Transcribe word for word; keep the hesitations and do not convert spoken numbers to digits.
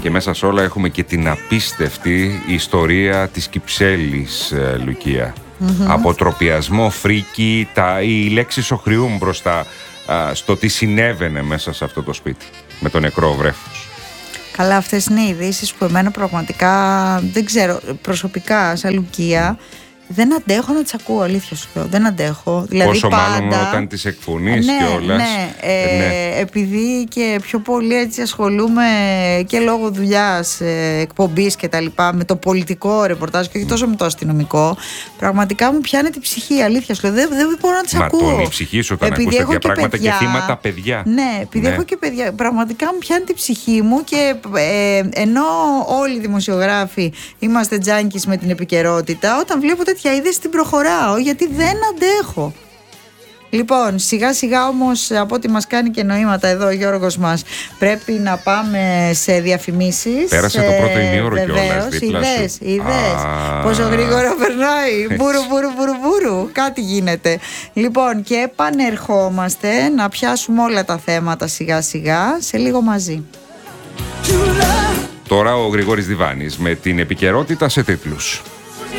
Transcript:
Και μέσα σε όλα έχουμε και την απίστευτη ιστορία της Κυψέλης, ε, Λουκία. Mm-hmm. Αποτροπιασμό, φρίκι, τα, οι λέξεις οχριούν μπροστά α, στο τι συνέβαινε μέσα σε αυτό το σπίτι με το νεκρό βρέφος. Καλά, αυτές είναι οι ειδήσεις που εμένα πραγματικά, δεν ξέρω, προσωπικά σαν Λουκία δεν αντέχω να τις ακούω, αλήθεια σου λέω. Δεν αντέχω. Δηλαδή, πόσο πάντα... μάλλον όταν τις εκφωνείς ναι, κιόλας. Ναι, ε, ναι, επειδή και πιο πολύ έτσι ασχολούμαι και λόγω δουλειάς, ε, εκπομπής και τα λοιπά, με το πολιτικό ρεπορτάζ και όχι τόσο με το αστυνομικό, πραγματικά μου πιάνει την ψυχή, αλήθεια σου λέω. Δεν, δεν μπορώ να τις Μα ακούω. Μα η ψυχή σου όταν επειδή ακούς τέτοια και πράγματα παιδιά, και θύματα παιδιά. Ναι, επειδή ναι. έχω και παιδιά, πραγματικά μου πιάνει την ψυχή μου και ε, ενώ όλοι οι δημοσιογράφοι είμαστε τζάνκις με την επικαιρότητα, όταν βλέπω τέτοια είδηση την προχωράω γιατί δεν αντέχω. Λοιπόν, σιγά σιγά όμως από ό,τι μας κάνει και νοήματα εδώ ο Γιώργος μας, πρέπει να πάμε σε διαφημίσεις. Πέρασε το πρώτο ημίωρο κιόλας δίπλα σου. Είδες, είδες πόσο γρήγορα περνάει. Μπούρου μπούρου μπούρου μπούρου. Κάτι γίνεται. Λοιπόν, και επανερχόμαστε να πιάσουμε όλα τα θέματα σιγά σιγά σε λίγο μαζί. Τώρα ο Γρηγόρης Διβάνης με την επικαιρότητα σε τίτλους.